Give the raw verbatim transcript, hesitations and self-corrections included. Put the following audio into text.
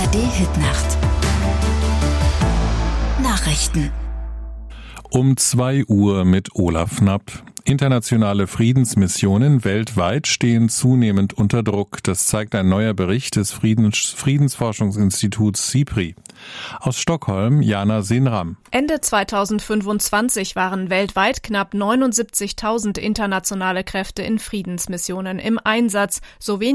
A R D-Hitnacht. Nachrichten. Um zwei Uhr mit Olaf Knapp. Internationale Friedensmissionen weltweit stehen zunehmend unter Druck. Das zeigt ein neuer Bericht des Friedens- Friedensforschungsinstituts SIPRI. Aus Stockholm, Jana Sinram. Ende zweitausendfünfundzwanzig waren weltweit knapp neunundsiebzigtausend internationale Kräfte in Friedensmissionen im Einsatz, so wenig